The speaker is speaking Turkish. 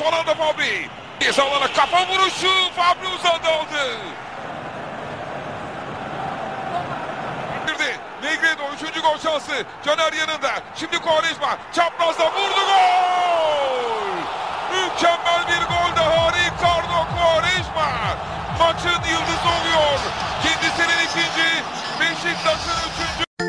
Son anda Fabri. Ceza kafa vuruşu. Fabri uzadı aldı. Negredo 3. gol şansı. Caner yanında. Şimdi Quaresma. Çaprazda vurdu, gol.